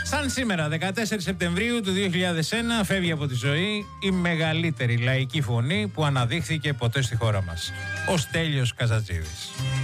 Σαν σήμερα, 14 Σεπτεμβρίου του 2001, φεύγει από τη ζωή η μεγαλύτερη λαϊκή φωνή που αναδείχθηκε ποτέ στη χώρα μας. Ο Στέλιος Καζατζίδης.